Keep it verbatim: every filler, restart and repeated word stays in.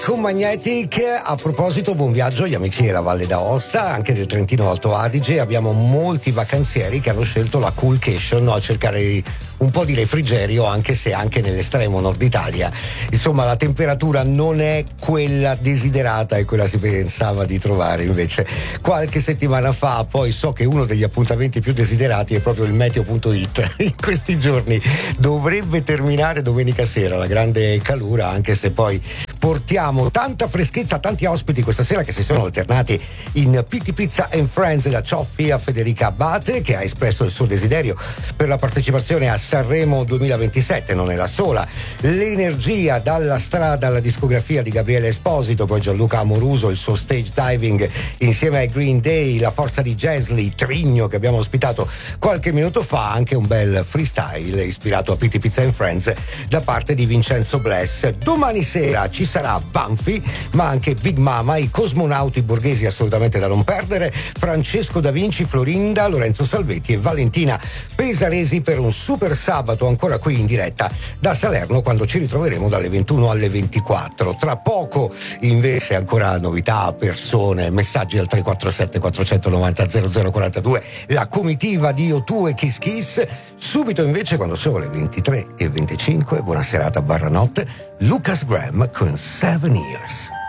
Con Magnetic. A proposito, buon viaggio agli amici della Valle d'Aosta, anche del Trentino Alto Adige. Abbiamo molti vacanzieri che hanno scelto la Coolcation, no? A cercare un po' di refrigerio, anche se anche nell'estremo nord Italia insomma la temperatura non è quella desiderata e quella si pensava di trovare invece qualche settimana fa. Poi so che uno degli appuntamenti più desiderati è proprio il meteo punto it. In questi giorni dovrebbe terminare domenica sera la grande calura, anche se poi portiamo tanta freschezza, tanti ospiti questa sera che si sono alternati in P T Pizza and Friends da Cioffi a Federica Abate, che ha espresso il suo desiderio per la partecipazione a Sanremo duemilaventisette. Non è la sola. L'energia dalla strada alla discografia di Gabriele Esposito, poi Gianluca Amoruso, il suo stage diving insieme ai Green Day, la forza di Jesly, Trigno che abbiamo ospitato qualche minuto fa, anche un bel freestyle ispirato a P T Pizza and Friends da parte di Vincenzo Bless. Domani sera ci sarà Banfi, ma anche Big Mama, i cosmonauti borghesi assolutamente da non perdere, Francesco Da Vinci, Florinda, Lorenzo Salvetti e Valentina Pesaresi per un super sabato ancora qui in diretta da Salerno, quando ci ritroveremo dalle ventuno alle ventiquattro. Tra poco invece ancora novità, persone, messaggi al tre quattro sette quattro nove zero zero zero quattro due, la comitiva di O due e Kiss Kiss. Subito invece, quando sono le ventitré e venticinque, buona serata barra notte, Lucas Graham con Seven Years.